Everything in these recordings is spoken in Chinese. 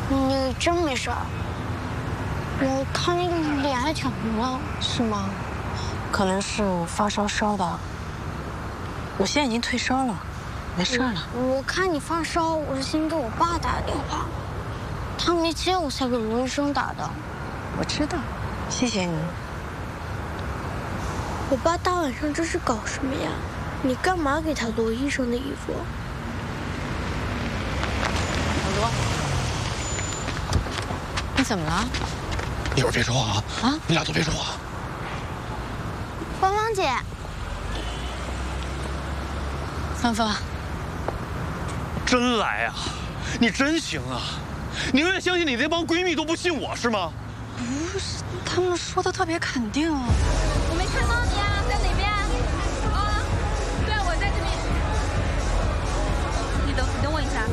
你真没事儿？我看你脸还挺红的。 是吗？可能是发烧烧的。我现在已经退烧了，没事了。 我看你发烧，我是先给我爸打的电话，他没接我才给罗医生打的。 我知道，谢谢你。 我爸大晚上这是搞什么呀？你干嘛给他罗医生的衣服？ 小罗，你怎么了？ 一会儿别说话啊！啊，你俩都别说话。 芳芳姐， 芳芳， 真来啊！你真行啊！你永远相信你那帮闺蜜都不信我是吗？ 不是，他们说的特别肯定啊。 我没看到你啊，在哪边？啊，对，我在这里。你等我一下。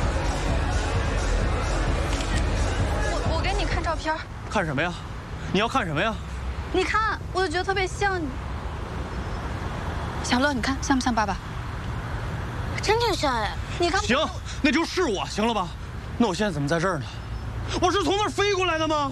我给你看照片。 看什么呀？你要看什么呀？ 你看，我就觉得特别像你。 小乐，你看像不像爸爸？ 真挺像哎。 你看。 行，那就是我，行了吧？那我现在怎么在这儿呢？我是从那儿飞过来的吗？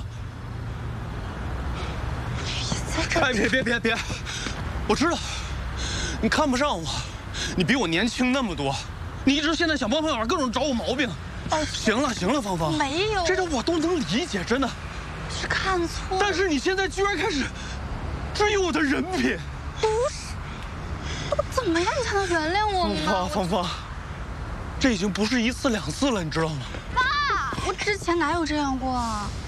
哎，别！我知道，你看不上我，你比我年轻那么多，你一直现在想方法各种找我毛病。行了，芳芳， 没有， 这种我都能理解，真的。 是看错了。 但是你现在居然开始质疑我的人品。 不是，我怎么样你才能原谅我呢？ 芳芳，这已经不是1次2次了，你知道吗？ 爸，我之前哪有这样过啊？